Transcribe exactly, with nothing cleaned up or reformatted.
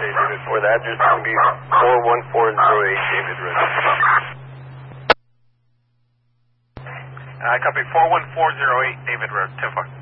Okay, David four. The address is going to be four one four zero eight David Road. I uh, copy four one four zero eight David Road, ten four.